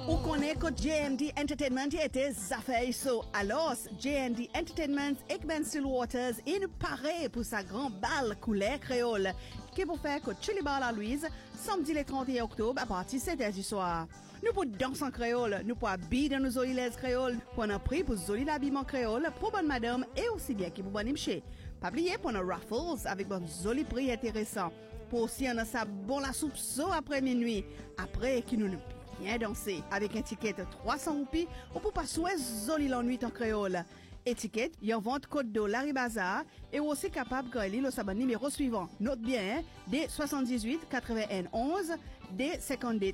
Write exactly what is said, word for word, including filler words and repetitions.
Ou connaît que J M D Entertainment était affaire so. Alors, J M D Entertainment et Ben Stillwaters il paraît pour sa grande balle couleur créole qui vous fait que Chili Bar la Louise samedi le trente et un octobre à partir de sept heures du soir. Nous pour danser en créole, nous pour habiller dans nos zolilaises créoles, pour un prix pour zoli l'habillement créole pour bonne madame et aussi bien qui vous bonne imché. Pas oublier pour nos raffles avec bon zoli prix intéressant. Pour aussi en a ça bon la soupe so après minuit. Après qui nous nous bien danser avec un ticket de trois cents roupies ou pour pas souhaiter zoli l'ennui en créole. Étiquette, y en vente code de Larry Bazar et aussi capable de le sabon numéro suivant. Note bien, D soixante-dix-huit quatre-vingt-onze, D cinquante-deux